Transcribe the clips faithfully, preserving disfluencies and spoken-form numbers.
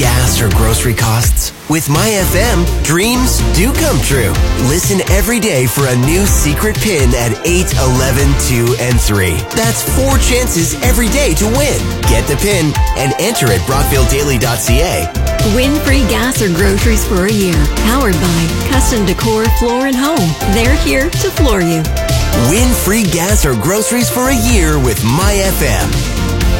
gas or grocery costs? With MyFM, dreams do come true. Listen every day for a new secret pin at eight, eleven, two, and three. That's four chances every day to win. Get the pin and enter at brockville daily dot c a. Win free gas or groceries for a year. Powered by Custom Decor Floor and Home. They're here to floor you. Win free gas or groceries for a year with MyFM.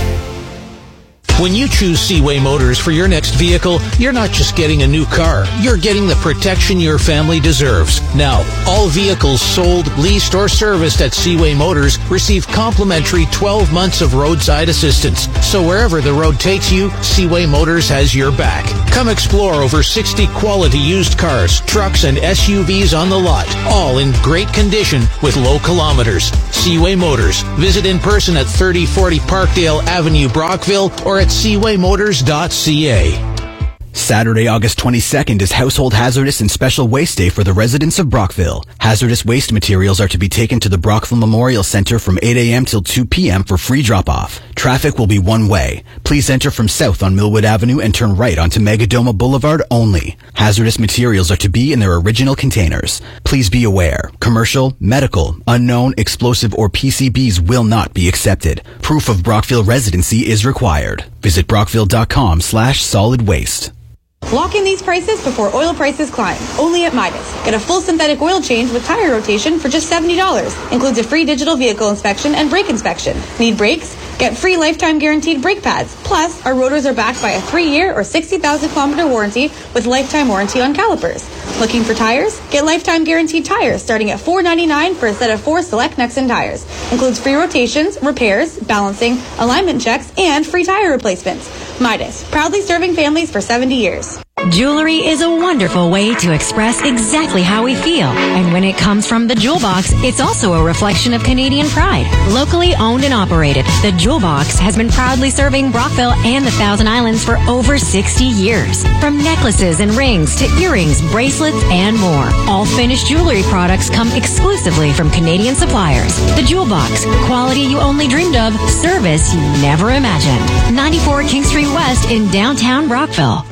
When you choose Seaway Motors for your next vehicle, you're not just getting a new car. You're getting the protection your family deserves. Now, all vehicles sold, leased, or serviced at Seaway Motors receive complimentary twelve months of roadside assistance. So wherever the road takes you, Seaway Motors has your back. Come explore over sixty quality used cars, trucks, and S U Vs on the lot, all in great condition with low kilometers. Seaway Motors. Visit in person at thirty forty Parkdale Avenue, Brockville, or at seaway motors dot c a. Saturday, August twenty-second is Household Hazardous and Special Waste Day for the residents of Brockville. Hazardous waste materials are to be taken to the Brockville Memorial Center from eight a.m. till two p.m. for free drop-off. Traffic will be one way. Please enter from south on Millwood Avenue and turn right onto Megadoma Boulevard only. Hazardous materials are to be in their original containers. Please be aware, commercial, medical, unknown, explosive, or P C Bs will not be accepted. Proof of Brockville residency is required. Visit brockville dot com slash solid waste. Lock in these prices before oil prices climb. Only at Midas. Get a full synthetic oil change with tire rotation for just seventy dollars. Includes a free digital vehicle inspection and brake inspection. Need brakes? Get free lifetime guaranteed brake pads. Plus, our rotors are backed by a three-year or sixty thousand kilometer warranty with lifetime warranty on calipers. Looking for tires? Get lifetime guaranteed tires starting at four dollars and ninety-nine cents for a set of four select Nexen tires. Includes free rotations, repairs, balancing, alignment checks, and free tire replacements. Midas, proudly serving families for seventy years. Jewelry is a wonderful way to express exactly how we feel. And when it comes from the Jewel Box, it's also a reflection of Canadian pride. Locally owned and operated, the Jewel Box has been proudly serving Brockville and the Thousand Islands for over sixty years. From necklaces and rings to earrings, bracelets, and more. All finished jewelry products come exclusively from Canadian suppliers. The Jewel Box, quality you only dreamed of, service you never imagined. ninety-four King Street West in downtown Brockville.